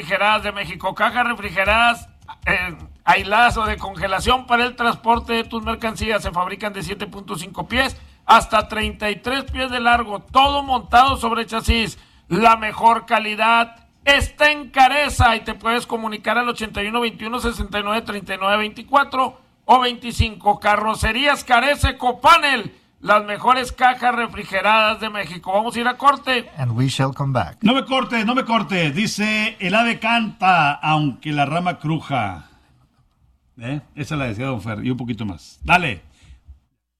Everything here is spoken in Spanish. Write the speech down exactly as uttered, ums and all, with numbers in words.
Refrigeradas de México, cajas refrigeradas eh, aisladas o de congelación para el transporte de tus mercancías. Se fabrican de siete punto cinco pies hasta treinta y tres pies de largo, todo montado sobre chasis. La mejor calidad está en Careza y te puedes comunicar al ochenta y uno veintiuno sesenta y nueve treinta y nueve veinticuatro o veinticinco. Carrocerías Careza Ecopanel, las mejores cajas refrigeradas de México. Vamos a ir a corte. And we shall come back. No me cortes, no me cortes. Dice, el ave canta, aunque la rama cruja. ¿Eh? Esa la decía Don Fer, y un poquito más. Dale.